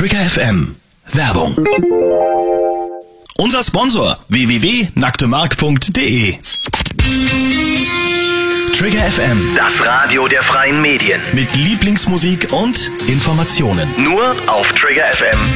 Trigger FM. Werbung. Unser Sponsor www.nacktemark.de. Trigger FM, Das Radio der freien Medien. mit Lieblingsmusik und Informationen. Nur auf Trigger FM.